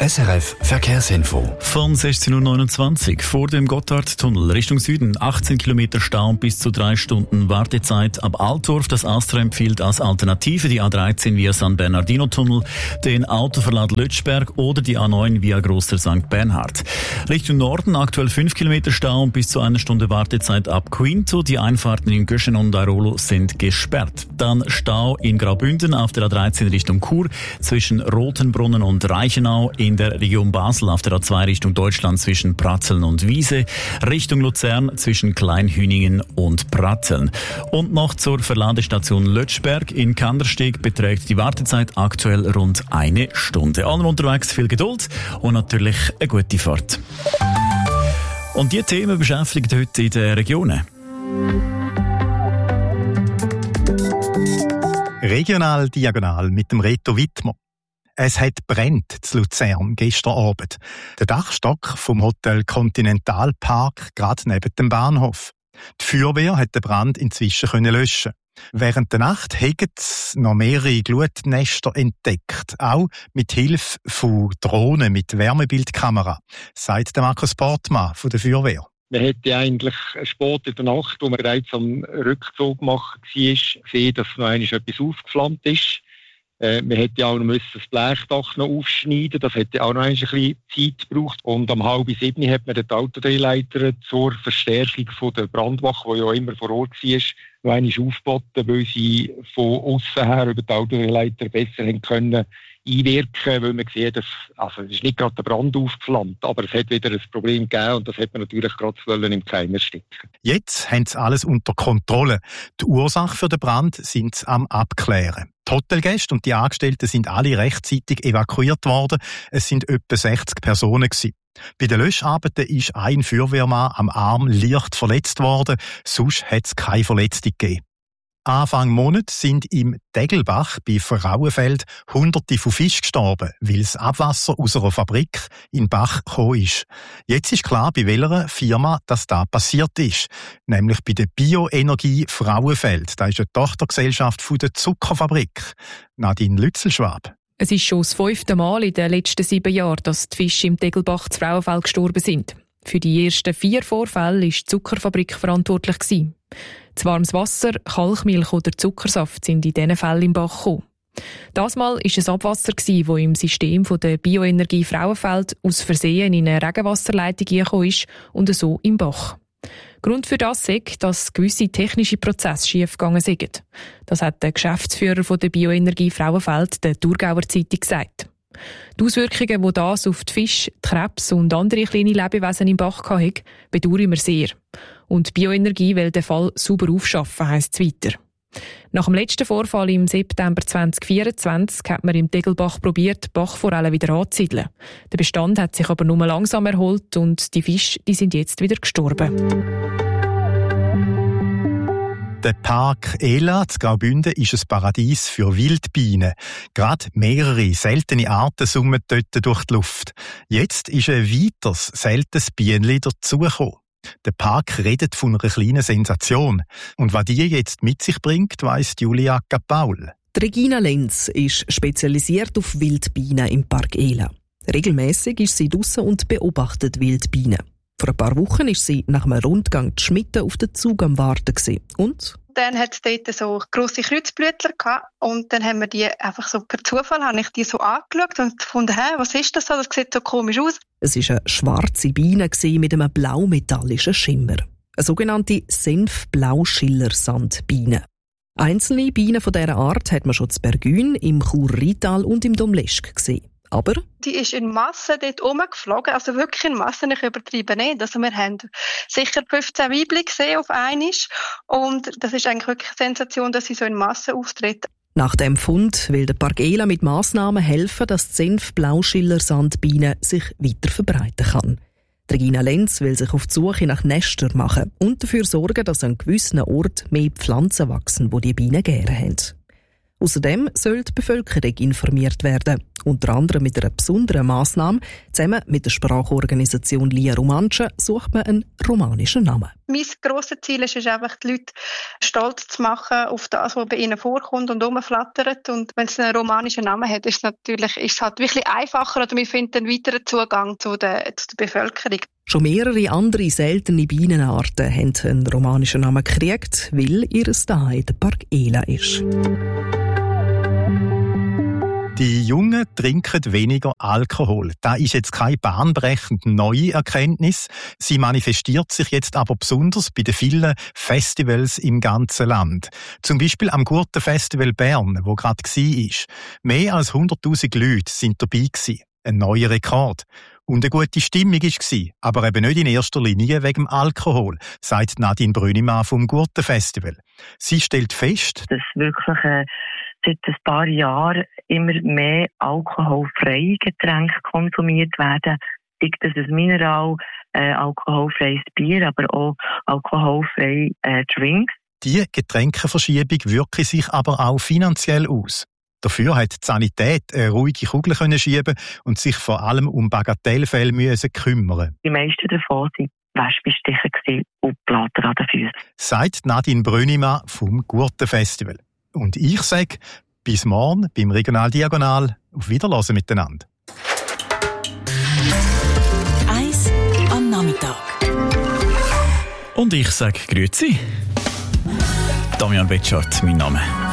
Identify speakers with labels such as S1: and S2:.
S1: SRF Verkehrsinfo.
S2: Von 16.29 Uhr vor dem Gotthardtunnel Richtung Süden 18 Kilometer Stau und bis zu 3 Stunden Wartezeit ab Altdorf. Das ASTRA empfiehlt als Alternative die A13 via San Bernardino-Tunnel, den Autoverlad Lötschberg oder die A9 via Grosser St. Bernhard. Richtung Norden aktuell 5 Kilometer Stau und bis zu 1 Stunde Wartezeit ab Quinto. Die Einfahrten in Göschen und Airolo sind gesperrt. Dann Stau in Graubünden auf der A13 Richtung Chur zwischen Rotenbrunnen und Reichenau. In der Region Basel auf der A2 Richtung Deutschland zwischen Pratzeln und Wiese, Richtung Luzern zwischen Kleinhüningen und Pratzeln. Und noch zur Verladestation Lötschberg in Kandersteg beträgt die Wartezeit aktuell rund 1 Stunde. Allen unterwegs viel Geduld und natürlich eine gute Fahrt. Und diese Themen beschäftigen heute in den Regionen.
S3: Regional Diagonal mit dem Reto Wittmer. Es hat brennt zu Luzern gestern Abend. Der Dachstock vom Hotel Continental Park gerade neben dem Bahnhof. Die Feuerwehr hat den Brand inzwischen löschen. Während der Nacht haben noch mehrere Glutnester entdeckt, auch mit Hilfe von Drohnen mit Wärmebildkamera, sagt der Markus Portmann von der Feuerwehr.
S4: Man hätte eigentlich spät in der Nacht, wo man bereits am Rückzug gemacht war, gesehen, dass noch einmal etwas aufgeflammt ist. Man hätte auch noch das Blechdach noch aufschneiden, das hätte auch noch ein bisschen Zeit gebraucht. Und um 6:30 hat man den Autodrehleiter zur Verstärkung von der Brandwache, die ja immer vor Ort war, noch einmal aufgeboten, weil sie von außen her über den Autodrehleiter besser können einwirken, weil man sieht, dass, es ist nicht gerade der Brand aufgeflammt, aber es hat wieder ein Problem gegeben und das hat man natürlich gerade im Keim ersticken.
S3: Jetzt haben sie alles unter Kontrolle. Die Ursache für den Brand sind sie am Abklären. Die Hotelgäste und die Angestellten sind alle rechtzeitig evakuiert worden. Es sind etwa 60 Personen gewesen. Bei den Löscharbeiten ist ein Feuerwehrmann am Arm leicht verletzt worden, sonst hat es keine Verletzte gegeben. Anfang Monat sind im Degelbach bei Frauenfeld Hunderte von Fischen gestorben, weil das Abwasser aus einer Fabrik in den Bach gekommen ist. Jetzt ist klar, bei welcher Firma das da passiert ist. Nämlich bei der Bioenergie Frauenfeld. Das ist eine Tochtergesellschaft von der Zuckerfabrik. Nadine Lützelschwab.
S5: Es ist schon das 5. Mal in den letzten 7 Jahren, dass die Fische im Degelbach zu Frauenfeld gestorben sind. Für die ersten 4 Vorfälle war die Zuckerfabrik verantwortlich gewesen. Das warmes Wasser, Kalkmilch oder Zuckersaft sind in diesen Fällen im Bach gekommen. Das Mal war es Abwasser, das im System der Bioenergie Frauenfeld aus Versehen in eine Regenwasserleitung gekommen ist und so im Bach. Grund für das ist, dass gewisse technische Prozesse schiefgegangen sind. Das hat der Geschäftsführer der Bioenergie Frauenfeld der Thurgauer Zeitung gesagt. Die Auswirkungen, die das auf die Fische, die Krebs und andere kleine Lebewesen im Bach hatte, bedauern wir sehr. Und Bioenergie will den Fall sauber aufschaffen, heisst es weiter. Nach dem letzten Vorfall im September 2024 hat man im Degelbach probiert, Bachforellen wieder anzusiedeln. Der Bestand hat sich aber nur langsam erholt und die Fische sind jetzt wieder gestorben.
S3: Der Park Ela in Graubünden ist ein Paradies für Wildbienen. Gerade mehrere seltene Arten summen dort durch die Luft. Jetzt ist ein weiteres seltenes Bienenli dazugekommen. Der Park redet von einer kleinen Sensation. Und was die jetzt mit sich bringt, weiss Julia Capaul.
S6: Regina Lenz ist spezialisiert auf Wildbienen im Park Ela. Regelmässig ist sie draussen und beobachtet Wildbienen. Vor ein paar Wochen war sie nach einem Rundgang die Schmitten auf den Zug am Warten gewesen. Und?
S7: Dann hat es dort so grosse Kreuzblütler gehabt und dann haben wir die einfach so per Zufall, habe ich die so angeschaut und gefunden, was ist das so? Das sieht so komisch aus.
S6: Es war eine schwarze Biene mit einem blaumetallischen Schimmer. Eine sogenannte Senfblau-Schiller-Sandbiene. Einzelne Bienen von dieser Art hat man schon in Bergün, im Chur-Rital und im Domleschg gesehen. Aber
S7: die ist in Massen dort rumgeflogen, also wirklich in Massen, ich übertreibe nicht. Also wir haben sicher 15 Weibchen gesehen auf einmal und das ist eigentlich wirklich eine Sensation, dass sie so in Massen auftritt.
S6: Nach dem Fund will der Park Ela mit Massnahmen helfen, dass die Senf-Blauschiller-Sandbiene sich weiter verbreiten kann. Regina Lenz will sich auf die Suche nach Nestern machen und dafür sorgen, dass an gewissen Orten mehr Pflanzen wachsen, die die Bienen gerne haben. Außerdem soll die Bevölkerung informiert werden. Unter anderem mit einer besonderen Massnahme. Zusammen mit der Sprachorganisation Lia Romansche sucht man einen romanischen Namen.
S7: Mein grosses Ziel ist es einfach, die Leute stolz zu machen auf das, was bei ihnen vorkommt und rumflattert. Und wenn es einen romanischen Namen hat, ist es halt wirklich einfacher oder wir finden einen weiteren Zugang zu der Bevölkerung.
S6: Schon mehrere andere seltene Bienenarten haben einen romanischen Namen gekriegt, weil ihr Zuhause der Park Ela ist.
S3: Die Jungen trinken weniger Alkohol. Das ist jetzt keine bahnbrechende neue Erkenntnis. Sie manifestiert sich jetzt aber besonders bei den vielen Festivals im ganzen Land. Zum Beispiel am Gurtenfestival Bern, wo gerade war. Mehr als 100'000 Leute sind dabei gewesen. Ein neuer Rekord. Und eine gute Stimmung war, aber eben nicht in erster Linie wegen dem Alkohol, sagt Nadine Brünimann vom Gurtenfestival. Sie stellt fest,
S8: dass wirklich seit ein paar Jahren immer mehr alkoholfreie Getränke konsumiert werden. Sei das ein Mineral, alkoholfreies Bier, aber auch alkoholfreie Drinks.
S3: Die Getränkeverschiebung wirke sich aber auch finanziell aus. Dafür hat die Sanität eine ruhige Kugel schieben und sich vor allem um Bagatellfälle kümmern.
S8: Die meisten davon waren Wespenstiche und Plater an den Füßen. Sagt
S3: Nadine Brünimann vom Gurtenfestival. Und ich sage, bis morgen beim Regional Diagonal. Auf Wiederhören miteinander.
S1: 1 am Nachmittag.
S2: Und ich sage Grüezi. Damian Betschart, mein Name.